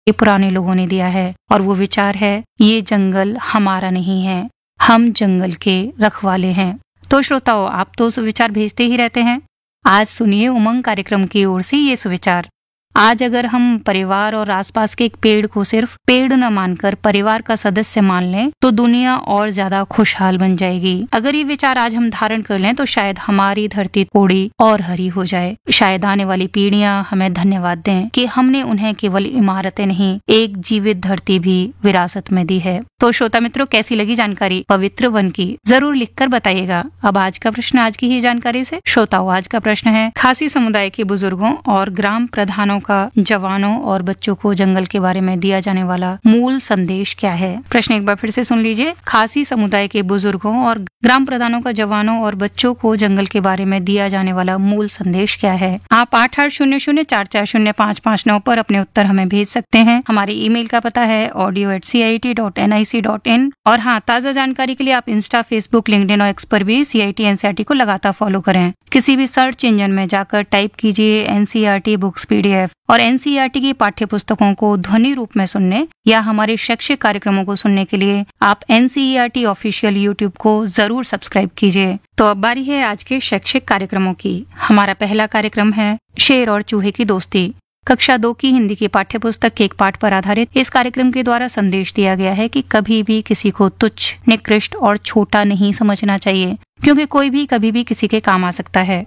ये पुराने लोगों ने दिया है और वो विचार है, ये जंगल हमारा नहीं है, हम जंगल के रखवाले हैं। तो श्रोताओं, आप तो सुविचार भेजते ही रहते हैं। आज सुनिए उमंग कार्यक्रम की ओर से ये सुविचार। आज अगर हम परिवार और आसपास के एक पेड़ को सिर्फ पेड़ न मानकर परिवार का सदस्य मान लें तो दुनिया और ज्यादा खुशहाल बन जाएगी। अगर ये विचार आज हम धारण कर लें तो शायद हमारी धरती थोड़ी और हरी हो जाए। शायद आने वाली पीढ़ियां हमें धन्यवाद दें कि हमने उन्हें केवल इमारतें नहीं, एक जीवित धरती भी विरासत में दी है। तो श्रोता मित्रों, कैसी लगी जानकारी पवित्र वन की? जरूर लिखकर बताइएगा। अब आज का प्रश्न आज की ही जानकारी से। श्रोताओं, आज का प्रश्न है, खासी समुदाय के बुजुर्गों और ग्राम प्रधानों का जवानों और बच्चों को जंगल के बारे में दिया जाने वाला मूल संदेश क्या है? प्रश्न एक बार फिर से सुन लीजिए। खासी समुदाय के बुजुर्गों और ग्राम प्रधानों का जवानों और बच्चों को जंगल के बारे में दिया जाने वाला मूल संदेश क्या है? आप 8800440559 पर अपने उत्तर हमें भेज सकते हैं। हमारे ईमेल का पता है audio@cit.nic.in। और हाँ, ताज़ा जानकारी के लिए आप इंस्टा, फेसबुक, लिंक्डइन और एक्स पर भी CIT NCERT को लगातार फॉलो करें। किसी भी सर्च इंजन में जाकर टाइप कीजिए NCERT बुक्स PDF और NCERT की पाठ्य पुस्तकों को ध्वनि रूप में सुनने या हमारे शैक्षिक कार्यक्रमों को सुनने के लिए आप NCERT ऑफिशियल यूट्यूब को जरूर सब्सक्राइब कीजिए। तो अब बारी है आज के शैक्षिक कार्यक्रमों की। हमारा पहला कार्यक्रम है शेर और चूहे की दोस्ती। कक्षा 2 की हिंदी की पाठ्य पुस्तक के एक पाठ पर आधारित इस कार्यक्रम के द्वारा संदेश दिया गया है कि कभी भी किसी को तुच्छ, निकृष्ट और छोटा नहीं समझना चाहिए, क्योंकि कोई भी कभी भी किसी के काम आ सकता है।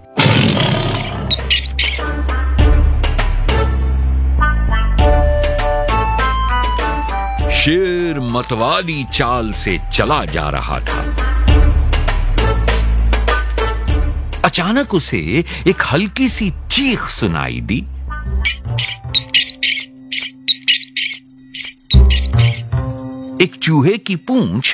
शेर मतवाली चाल से चला जा रहा था। अचानक उसे एक हल्की सी चीख सुनाई दी। एक चूहे की पूंछ